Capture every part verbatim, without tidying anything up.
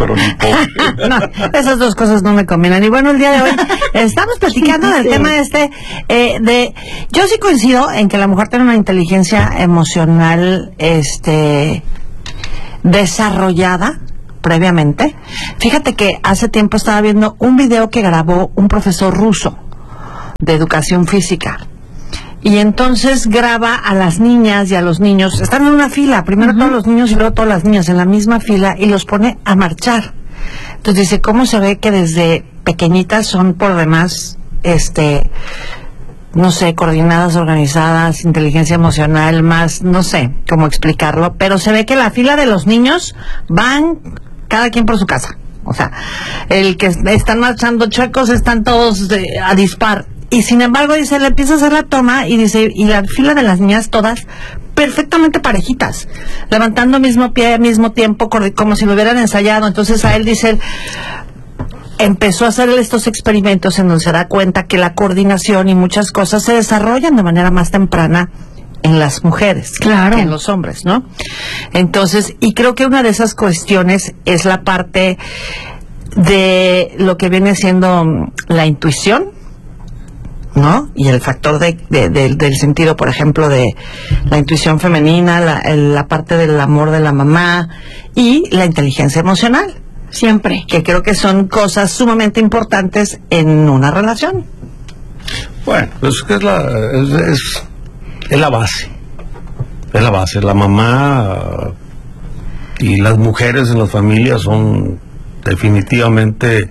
pero ni pobre. No, esas dos cosas no me combinan. Y bueno, el día de hoy estamos platicando del sí. tema este eh, de... Yo sí coincido en que la mujer tiene una inteligencia emocional este desarrollada previamente. Fíjate que hace tiempo estaba viendo un video que grabó un profesor ruso de educación física. Y entonces graba a las niñas y a los niños, están en una fila, primero uh-huh. todos los niños y luego todas las niñas en la misma fila, y los pone a marchar. Entonces dice, ¿cómo se ve que desde pequeñitas son por demás, este, no sé, coordinadas, organizadas, inteligencia emocional, más, no sé cómo explicarlo, pero se ve que la fila de los niños van cada quien por su casa. O sea, el que están marchando chuecos están todos de, a dispar. Y sin embargo, dice, le empieza a hacer la toma y dice, y la fila de las niñas todas perfectamente parejitas, levantando mismo pie al mismo tiempo, como si lo hubieran ensayado. Entonces a él dice, empezó a hacer estos experimentos en donde se da cuenta que la coordinación y muchas cosas se desarrollan de manera más temprana en las mujeres, claro, que en los hombres, ¿no? Entonces, y creo que una de esas cuestiones es la parte de lo que viene siendo la intuición, ¿no? Y el factor de, de, de, del sentido, por ejemplo, de la intuición femenina, la, el, la parte del amor de la mamá y la inteligencia emocional. Siempre. Que creo que son cosas sumamente importantes en una relación. Bueno, pues que es la, es, es, es la base. Es la base. La mamá y las mujeres en las familias son definitivamente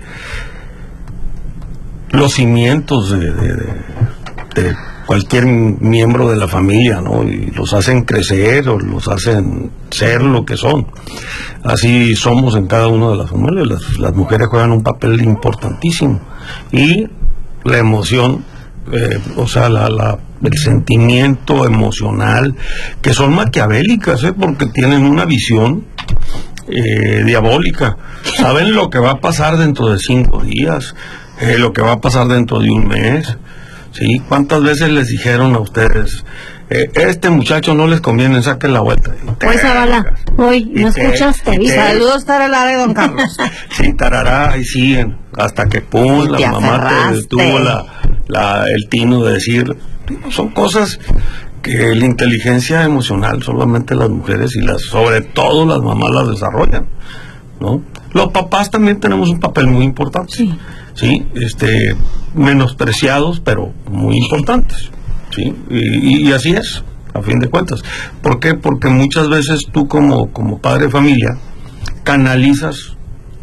los cimientos de, de, de, de cualquier miembro de la familia, ¿no? Y los hacen crecer o los hacen ser lo que son. Así somos en cada una de las familias. Las, las mujeres juegan un papel importantísimo. Y la emoción, eh, o sea, la, la, el sentimiento emocional, que son maquiavélicas, ¿eh? Porque tienen una visión eh, diabólica. Saben lo que va a pasar dentro de cinco días. Eh, lo que va a pasar dentro de un mes, ¿sí? ¿Cuántas veces les dijeron a ustedes, eh, este muchacho no les conviene, saquen la vuelta? Hoy, Zavala, hoy, ¿no te, escuchaste? Te, Saludos, tarará de don Carlos. Sí, tarará, y siguen, hasta que pum, la mamá te tuvo la, la, el tino de decir, son cosas que la inteligencia emocional solamente las mujeres y las, sobre todo las mamás las desarrollan, ¿no? Los papás también tenemos un papel muy importante. Sí. Sí, este, menospreciados, pero muy importantes, ¿sí? Y, y así es, a fin de cuentas. ¿Por qué? Porque muchas veces tú como, como padre de familia canalizas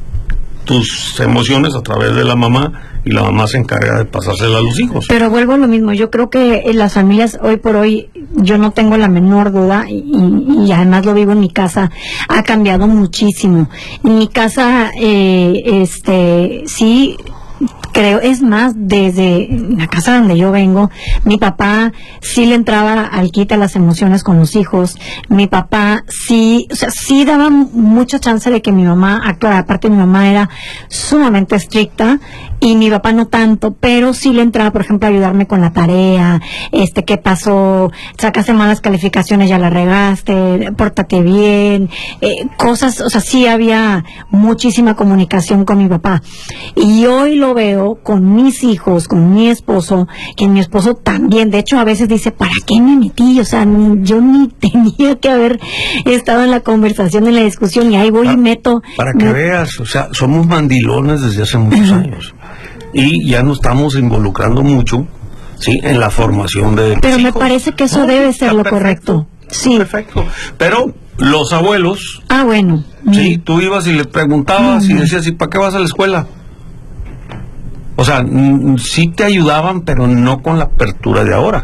tus emociones a través de la mamá y la mamá se encarga de pasárselas a los hijos. Pero vuelvo a lo mismo, yo creo que en las familias hoy por hoy, yo no tengo la menor duda y, y además lo vivo en mi casa, ha cambiado muchísimo. En mi casa, eh, este, sí... creo, es más, desde la casa donde yo vengo, mi papá sí le entraba al quite a las emociones con los hijos, mi papá sí, o sea, sí daba mucha chance de que mi mamá actuara. Aparte mi mamá era sumamente estricta y mi papá no tanto, pero sí le entraba, por ejemplo, a ayudarme con la tarea, este, ¿qué pasó? Sacaste malas calificaciones, ya la regaste, pórtate bien, eh, cosas, o sea, sí había muchísima comunicación con mi papá. Y hoy lo veo con mis hijos, con mi esposo, que mi esposo también, de hecho a veces dice, ¿para qué me metí? O sea, ni, yo ni tenía que haber estado en la conversación, en la discusión, y ahí voy para, y meto. Para que me... veas, o sea, somos mandilones desde hace muchos años. Y ya nos estamos involucrando mucho, ¿sí? En la formación de los Pero hijos. Me parece que eso no, debe ser lo perfecto, correcto. Sí. Perfecto. Pero los abuelos, ah, bueno. sí, mm. tú ibas y les preguntabas mm. y decías, ¿y para qué vas a la escuela? O sea, sí te ayudaban, pero no con la apertura de ahora.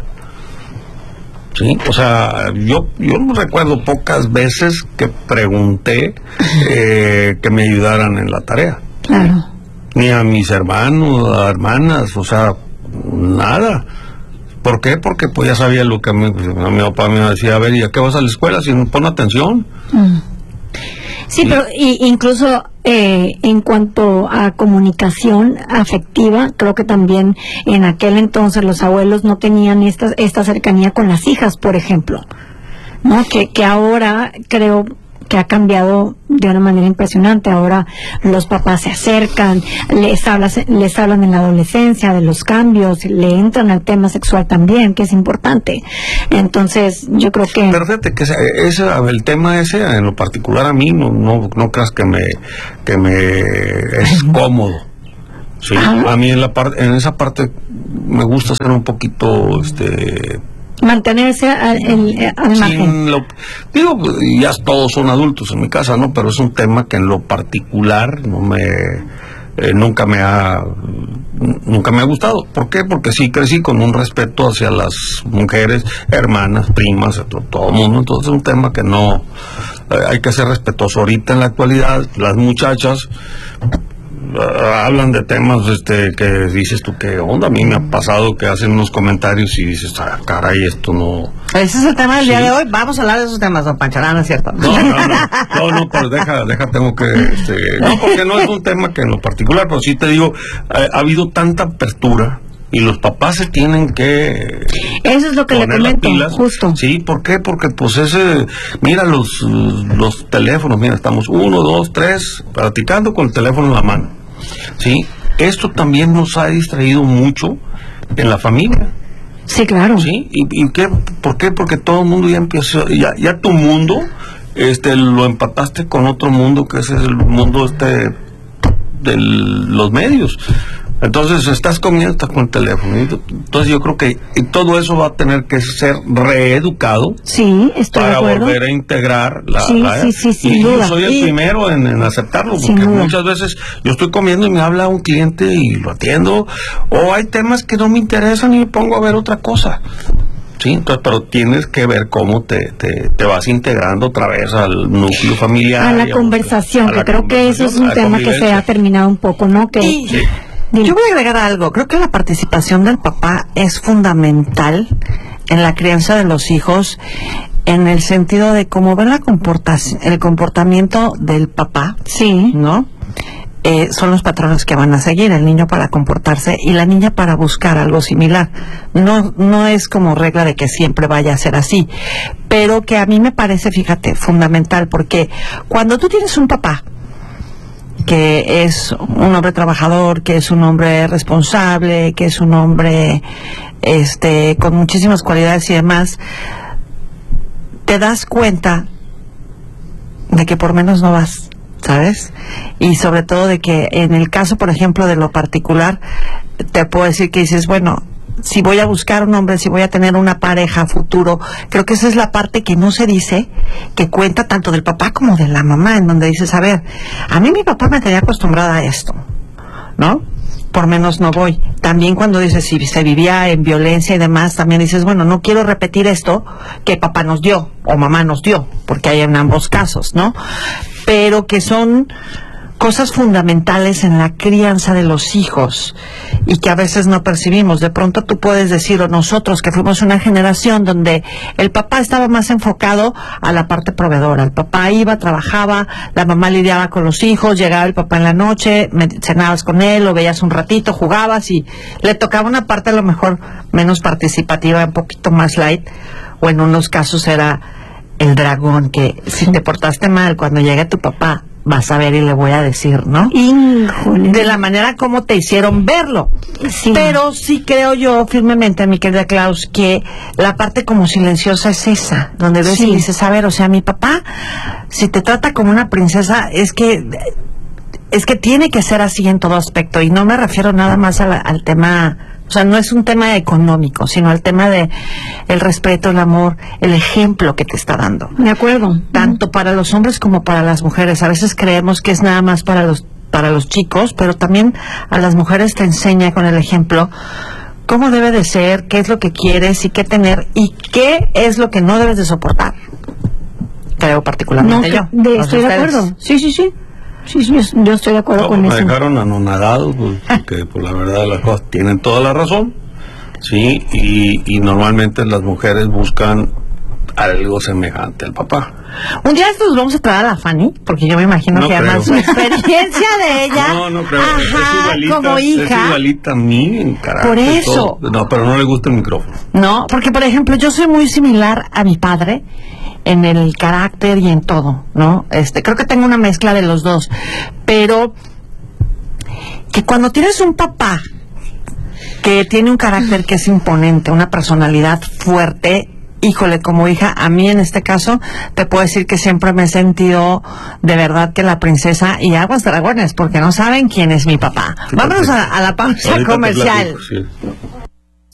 Sí, o sea, yo yo no recuerdo pocas veces que pregunté eh, que me ayudaran en la tarea. Claro. Ni a mis hermanos, a hermanas, o sea, nada. ¿Por qué? Porque pues ya sabía lo que a mi, a mi papá me decía, a ver, ¿y a qué vas a la escuela si no pon atención? Mm. Sí, sí, pero y, incluso eh, en cuanto a comunicación afectiva, creo que también en aquel entonces los abuelos no tenían esta, esta cercanía con las hijas, por ejemplo, ¿no? Que, que ahora creo que ha cambiado de una manera impresionante. Ahora los papás se acercan, les, hablas, les hablan en la adolescencia de los cambios, le entran al tema sexual también, que es importante. Entonces, yo creo que... Pero fíjate que ese, ese, el tema ese, en lo particular a mí, no no, no creas que me, que me es cómodo. Sí, ah. A mí en, la parte, en esa parte me gusta ser un poquito... este mantenerse al, el, al margen. Lo, digo, ya todos son adultos en mi casa, ¿no? Pero es un tema que en lo particular no me eh, nunca me ha nunca me ha gustado. ¿Por qué? Porque sí crecí con un respeto hacia las mujeres, hermanas, primas, todo, todo el mundo. Entonces es un tema que no eh, hay que ser respetuoso. Ahorita en la actualidad las muchachas hablan de temas este que dices tú, ¿qué onda? A mí me ha pasado que hacen unos comentarios y dices, ah, caray, esto no... Ese es el tema del sí. día de hoy. Vamos a hablar de esos temas, don Pancharán, ¿es cierto? No, no, no, no, no, pero deja, deja, tengo que... Este, no, porque no es un tema que en lo particular, pero sí te digo, ha, ha habido tanta apertura y los papás se tienen que... Eso es lo que le comento, justo. Sí, ¿por qué? Porque pues ese... Mira los, los teléfonos, mira, estamos uno, dos, tres, platicando con el teléfono en la mano. Sí, esto también nos ha distraído mucho en la familia. Sí, claro. Sí, ¿y, y qué? ¿Por qué? Porque todo el mundo ya empieza, ya, ya tu mundo, este, lo empataste con otro mundo que ese es el mundo este de los medios. Entonces estás comiendo, estás con el teléfono. Entonces yo creo que todo eso va a tener que ser reeducado. Sí, estoy para de acuerdo. volver a integrar la... Sí, la sí, sí, sin y duda. yo soy el sí. primero en, en aceptarlo, porque muchas veces yo estoy comiendo y me habla un cliente y lo atiendo, o hay temas que no me interesan y me pongo a ver otra cosa. Sí, entonces, pero tienes que ver cómo te, te, te vas integrando otra vez al núcleo familiar. A la conversación, a la que creo que eso es un tema que se ha terminado un poco, ¿no? Que y, sí. Yo voy a agregar algo. Creo que la participación del papá es fundamental en la crianza de los hijos, en el sentido de cómo ven la comportación, el comportamiento del papá, sí, ¿no? Eh, son los patrones que van a seguir, el niño para comportarse y la niña para buscar algo similar. No, no es como regla de que siempre vaya a ser así, pero que a mí me parece, fíjate, fundamental, porque cuando tú tienes un papá que es un hombre trabajador, que es un hombre responsable, que es un hombre este con muchísimas cualidades y demás, te das cuenta de que por menos no vas, ¿sabes? Y sobre todo de que en el caso, por ejemplo, de lo particular, te puedo decir que dices, bueno, si voy a buscar un hombre, si voy a tener una pareja a futuro, creo que esa es la parte que no se dice, que cuenta tanto del papá como de la mamá, en donde dices, a ver, a mí mi papá me tenía acostumbrada a esto, ¿no? Por menos no voy. También cuando dices, si se vivía en violencia y demás, también dices, bueno, no quiero repetir esto que papá nos dio, o mamá nos dio, porque hay en ambos casos, ¿no? Pero que son cosas fundamentales en la crianza de los hijos y que a veces no percibimos. De pronto tú puedes decir, o nosotros que fuimos una generación donde el papá estaba más enfocado a la parte proveedora, el papá iba, trabajaba, la mamá lidiaba con los hijos, llegaba el papá en la noche, cenabas con él, lo veías un ratito, jugabas y le tocaba una parte a lo mejor menos participativa, un poquito más light, o en unos casos era el dragón, que si te portaste mal cuando llegue tu papá vas a ver y le voy a decir, ¿no? Híjole. De la manera como te hicieron verlo. Sí. Pero sí creo yo firmemente, mi querida Klaus, que la parte como silenciosa es esa, donde ves Sí. y dices, a ver, o sea, mi papá, si te trata como una princesa, es que es que tiene que ser así en todo aspecto, y no me refiero nada más a la- al tema, o sea, no es un tema económico, sino al tema de el respeto, el amor, el ejemplo que te está dando. De acuerdo. Tanto para los hombres como para las mujeres. A veces creemos que es nada más para los para los chicos, pero también a las mujeres te enseña con el ejemplo cómo debe de ser, qué es lo que quieres y qué tener y qué es lo que no debes de soportar. Creo particularmente No, yo. de- No sé estoy de ustedes. acuerdo. Sí, sí, sí. Sí, sí, yo- yo estoy de acuerdo No, con me eso. dejaron anonadado, pues, porque por la verdad de las cosas tienen toda la razón, sí, y, y normalmente las mujeres buscan algo semejante al papá. Un día estos vamos a traer a la Fanny, porque yo me imagino No que además su creo. experiencia de ella, No, no creo. ajá, es igualita, como es hija. igualita a mí en carácter. Por eso. todo. No, pero no le gusta el micrófono. No, porque por ejemplo yo soy muy similar a mi padre en el carácter y en todo, ¿no? Este, creo que tengo una mezcla de los dos, pero que cuando tienes un papá que tiene un carácter que es imponente, una personalidad fuerte, híjole, como hija, a mí en este caso te puedo decir que siempre me he sentido de verdad que la princesa y aguas dragones, porque no saben quién es mi papá. Sí, Vámonos perfecto. a, a la pausa Ahorita te comercial. platico, sí.